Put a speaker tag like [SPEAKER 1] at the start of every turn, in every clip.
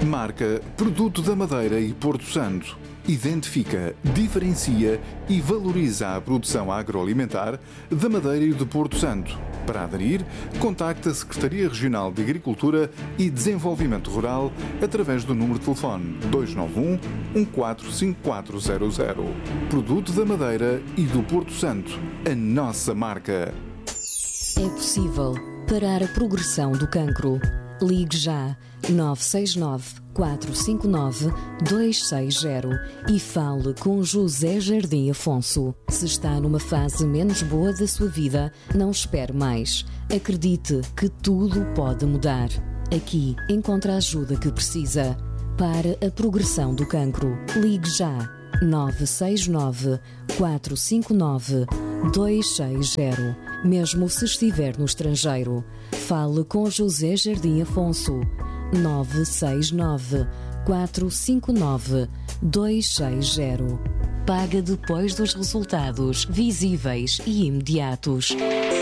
[SPEAKER 1] Marca Produto da Madeira e Porto Santo. Identifica, diferencia e valoriza a produção agroalimentar da Madeira e do Porto Santo. Para aderir, contacte a Secretaria Regional de Agricultura e Desenvolvimento Rural através do número de telefone 291 145400. Produto da Madeira e do Porto Santo. A nossa marca.
[SPEAKER 2] É possível parar a progressão do cancro. Ligue já 969 459 260 e fale com José Jardim Afonso. Se está numa fase menos boa da sua vida, não espere mais. Acredite que tudo pode mudar. Aqui encontra a ajuda que precisa. Para a progressão do cancro, ligue já 969 459 260. Mesmo se estiver no estrangeiro, fale com José Jardim Afonso. 969 459 260. Paga depois dos resultados visíveis e imediatos.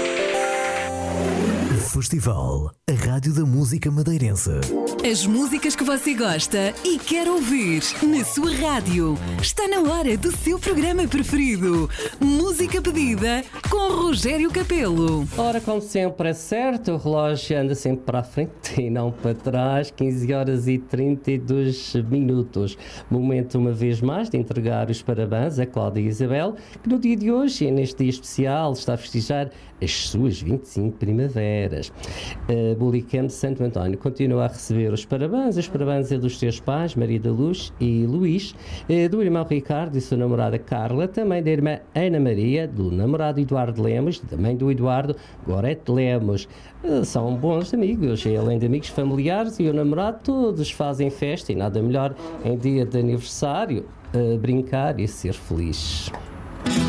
[SPEAKER 3] Festival, a Rádio da Música Madeirense.
[SPEAKER 4] As músicas que você gosta e quer ouvir na sua rádio. Está na hora do seu programa preferido. Música pedida com Rogério Capelo.
[SPEAKER 5] Ora, como sempre, é certo, o relógio anda sempre para a frente e não para trás. 15 horas e 32 minutos. Momento, uma vez mais, de entregar os parabéns a Cláudia Isabel, que no dia de hoje, e neste dia especial, está a festejar as suas 25 primaveras. A Bulicam de Santo António continua a receber os parabéns é dos seus pais, Maria da Luz e Luís, do irmão Ricardo e sua namorada Carla, também da irmã Ana Maria, do namorado Eduardo Lemos, também do Eduardo Gorete Lemos. São bons amigos, e além de amigos familiares e o namorado, todos fazem festa e nada melhor em dia de aniversário, brincar e ser feliz.